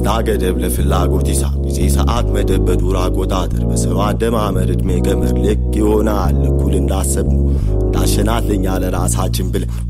ደስታ ገደብ ለፍላጎት ይሳብ ጊዜ ሰዓት መደብ በዱር አቆጣጠር በሰው አደማመር እድሜ ገመር ልክ ይሆናል እኩል እንዳሰብነው እንዳሸናት ለኛ ለራሳችን ብለን